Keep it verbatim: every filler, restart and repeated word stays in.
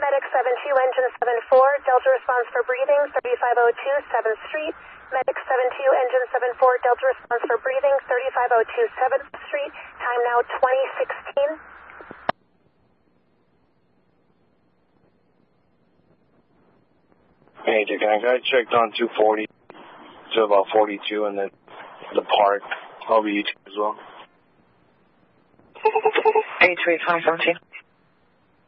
Medic seven two, engine seven four, Delta response for breathing, thirty-five oh two, seventh Street. Medic seven two, engine seven four, Delta response for breathing, thirty-five oh two, seventh Street. Time now twenty sixteen. Hey, Dick, I got checked on two forty to about forty-two, and then the park. I'll be as well. eight two eight five seventeen.